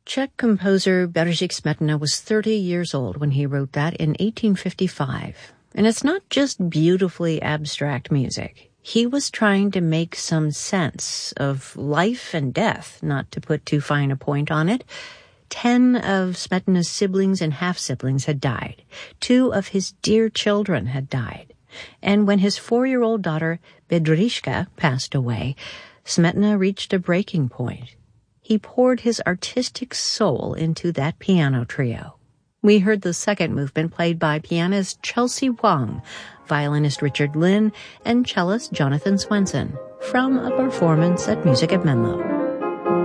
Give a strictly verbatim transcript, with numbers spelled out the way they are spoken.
Czech composer Bedřich Smetana was thirty years old when he wrote that in eighteen fifty-five. And it's not just beautifully abstract music. He was trying to make some sense of life and death, not to put too fine a point on it. Ten of Smetana's siblings and half-siblings had died. Two of his dear children had died. And when his four-year-old daughter, Bedřiška, passed away, Smetana reached a breaking point. He poured his artistic soul into that piano trio. We heard the second movement played by pianist Chelsea Wang, violinist Richard Lynn, and cellist Jonathan Swenson, from a performance at Music at Menlo.